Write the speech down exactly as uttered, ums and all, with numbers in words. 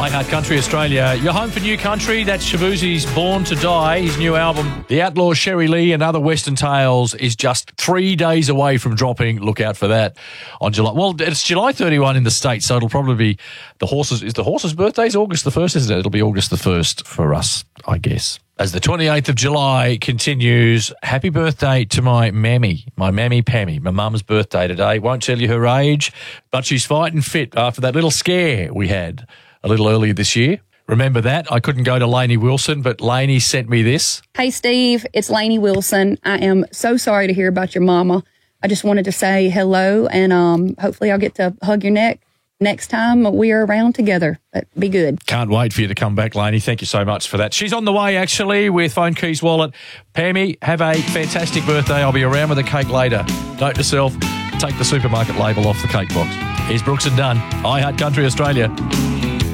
I Heart Country Australia. You're home for new country. That's Shabuzi's Born to Die, his new album. The Outlaw Sherry Lee and Other Western Tales is just three days away from dropping. Look out for that on July. Well, it's July thirty-first in the States, so it'll probably be the horses. Is the horse's birthday is August the first, isn't it? It'll be August the first for us, I guess. As the twenty-eighth of July continues, happy birthday to my mammy, my mammy Pammy. My mum's birthday today. Won't tell you her age, but she's fighting fit after that little scare we had a little earlier this year. Remember that? I couldn't go to Lainey Wilson, but Lainey sent me this. Hey, Steve, it's Lainey Wilson. I am so sorry to hear about your mama. I just wanted to say hello, and um, hopefully I'll get to hug your neck next time we are around together. But be good. Can't wait for you to come back, Lainey. Thank you so much for that. She's on the way, actually, with Phone Keys Wallet. Pammy, have a fantastic birthday. I'll be around with a cake later. Note to self, take the supermarket label off the cake box. Here's Brooks and Dunn, I Heart Country Australia.